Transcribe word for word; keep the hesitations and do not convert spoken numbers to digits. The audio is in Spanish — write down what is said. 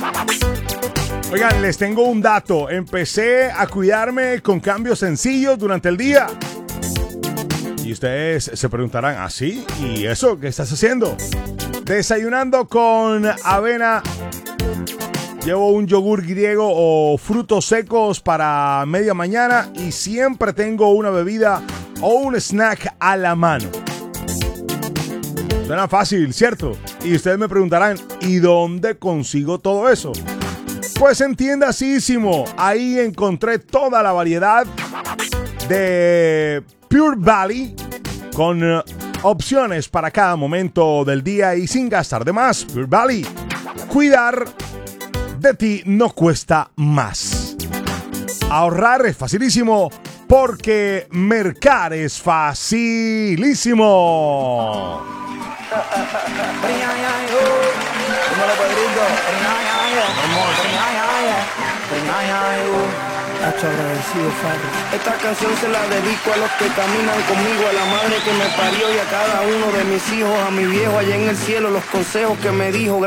Oigan, les tengo un dato. Empecé a cuidarme con cambios sencillos durante el día. Y ustedes se preguntarán, ¿ah, sí? ¿Y eso qué estás haciendo? Desayunando con avena. Llevo un yogur griego o frutos secos para media mañana y siempre tengo una bebida o un snack a la mano. Suena fácil, ¿cierto? Y ustedes me preguntarán, ¿y dónde consigo todo eso? Pues en Tiendasísimo. Ahí encontré toda la variedad de Pure Valley con uh, opciones para cada momento del día y sin gastar de más. Pure Valley. Cuidar de ti no cuesta más. Ahorrar es facilísimo porque mercar es facilísimo. Esta canción se la dedico a los que caminan conmigo, a la madre que me parió y a cada uno de mis hijos, a mi viejo allá en el cielo, los consejos que me dijo.